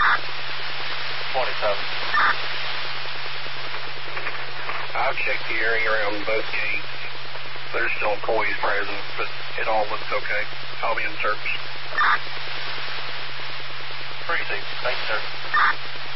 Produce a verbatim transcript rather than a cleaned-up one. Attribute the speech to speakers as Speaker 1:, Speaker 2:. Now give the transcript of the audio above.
Speaker 1: twenty-seven.
Speaker 2: I've checked the area around both gates. There's still employees present, but it all looks okay. I'll be in service.
Speaker 1: Appreciate it. Thanks, sir.